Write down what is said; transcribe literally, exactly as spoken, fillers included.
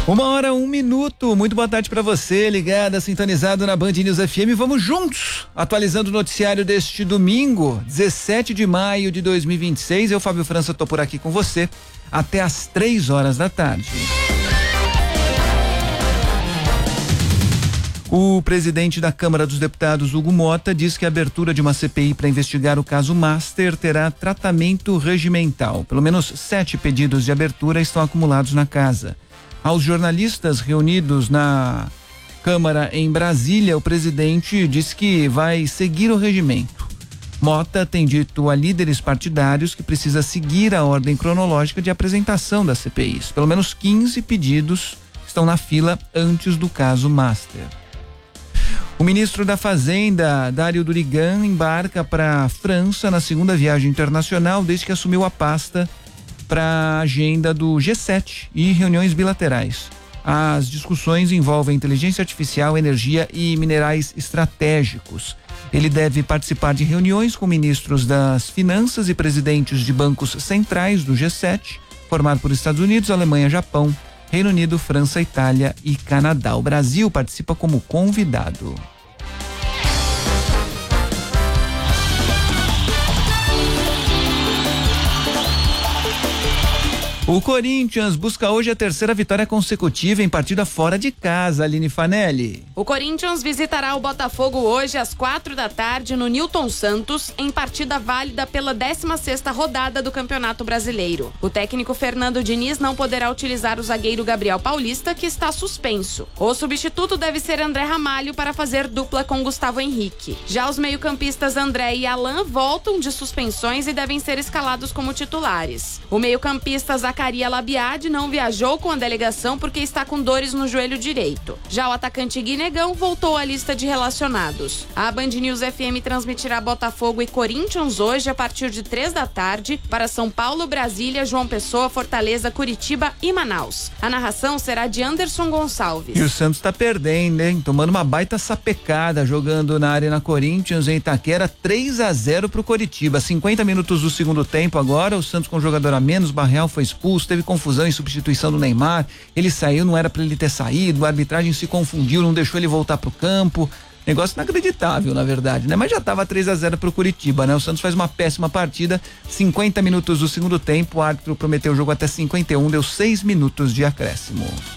Uma hora, um minuto. Muito boa tarde para você, ligada, sintonizado na Band News F M. Vamos juntos, atualizando o noticiário deste domingo, dezessete de maio de dois mil e vinte e seis. Eu, Fábio França, tô por aqui com você até às três horas da tarde. O presidente da Câmara dos Deputados, Hugo Mota, diz que a abertura de uma C P I para investigar o caso Master terá tratamento regimental. Pelo menos sete pedidos de abertura estão acumulados na casa. Aos jornalistas reunidos na Câmara em Brasília, o presidente disse que vai seguir o regimento. Mota tem dito a líderes partidários que precisa seguir a ordem cronológica de apresentação das C P Is. Pelo menos quinze pedidos estão na fila antes do caso Master. O ministro da Fazenda, Dário Durigan, embarca para a França na segunda viagem internacional desde que assumiu a pasta para a agenda do G sete e reuniões bilaterais. As discussões envolvem inteligência artificial, energia e minerais estratégicos. Ele deve participar de reuniões com ministros das Finanças e presidentes de bancos centrais do G sete, formado por Estados Unidos, Alemanha, Japão, Reino Unido, França, Itália e Canadá. O Brasil participa como convidado. O Corinthians busca hoje a terceira vitória consecutiva em partida fora de casa, Aline Fanelli. O Corinthians visitará o Botafogo hoje às quatro da tarde no Newton Santos, em partida válida pela décima sexta rodada do Campeonato Brasileiro. O técnico Fernando Diniz não poderá utilizar o zagueiro Gabriel Paulista, que está suspenso. O substituto deve ser André Ramalho para fazer dupla com Gustavo Henrique. Já os meio-campistas André e Alan voltam de suspensões e devem ser escalados como titulares. O meio-campista Zacaria Labiade não viajou com a delegação porque está com dores no joelho direito. Já o atacante Guinegão voltou à lista de relacionados. A Band News F M transmitirá Botafogo e Corinthians hoje a partir de três da tarde para São Paulo, Brasília, João Pessoa, Fortaleza, Curitiba e Manaus. A narração será de Anderson Gonçalves. E o Santos tá perdendo, hein? Tomando uma baita sapecada, jogando na Arena Corinthians em Itaquera, três a zero pro Curitiba. cinquenta minutos do segundo tempo agora, o Santos com jogador a menos, Barreal foi expulso. Teve confusão em substituição do Neymar, ele saiu, não era para ele ter saído, a arbitragem se confundiu, não deixou ele voltar pro campo, negócio inacreditável na verdade, né? Mas já tava três a zero pro Curitiba, né? O Santos faz uma péssima partida, cinquenta minutos do segundo tempo, o árbitro prometeu o jogo até cinquenta e um, deu seis minutos de acréscimo.